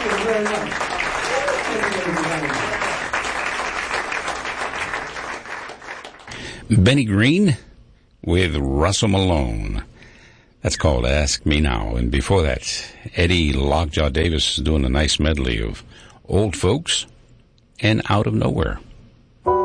you very much. Benny Green with Russell Malone. That's called Ask Me Now. And before that, Eddie Lockjaw Davis is doing a nice medley of Old Folks and Out of Nowhere.